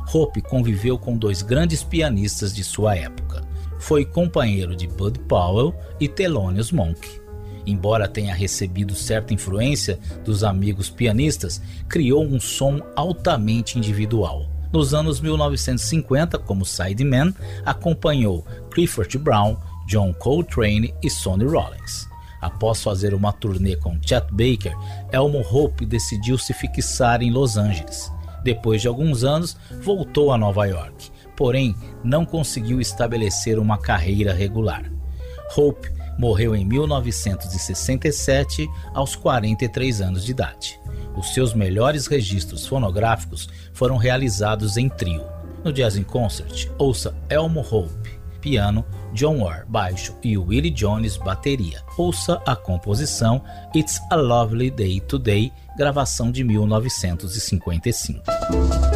Hope conviveu com 2 grandes pianistas de sua época. Foi companheiro de Bud Powell e Thelonious Monk. Embora tenha recebido certa influência dos amigos pianistas, criou um som altamente individual. Nos anos 1950, como sideman, acompanhou Clifford Brown, John Coltrane e Sonny Rollins. Após fazer uma turnê com Chet Baker, Elmo Hope decidiu se fixar em Los Angeles. Depois de alguns anos, voltou a Nova York, porém não conseguiu estabelecer uma carreira regular. Hope morreu em 1967, aos 43 anos de idade. Os seus melhores registros fonográficos foram realizados em trio. No Jazz in Concert, ouça Elmo Hope, piano, John Orr, baixo e Willie Jones, bateria. Ouça a composição It's a Lovely Day Today, gravação de 1955.